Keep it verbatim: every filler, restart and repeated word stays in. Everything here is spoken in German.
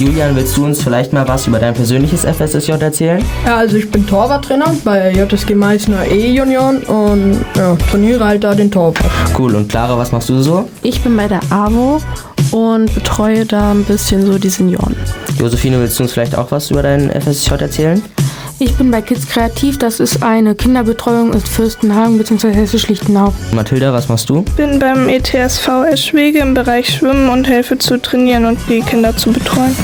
Julian, willst du uns vielleicht mal was über dein persönliches F S S J erzählen? Ja, also ich bin Torwarttrainer bei J S G Meißner E-Junioren und ja, trainiere halt da den Torwart. Cool, und Clara, was machst du so? Ich bin bei der A W O und betreue da ein bisschen so die Senioren. Josephine, willst du uns vielleicht auch was über dein F S S J erzählen? Ich bin bei Kids Kreativ, das ist eine Kinderbetreuung in Fürstenhagen bzw. Hessisch-Lichtenau. Mathilda, was machst du? Ich bin beim E T S V Eschwege im Bereich Schwimmen und helfe zu trainieren und die Kinder zu betreuen.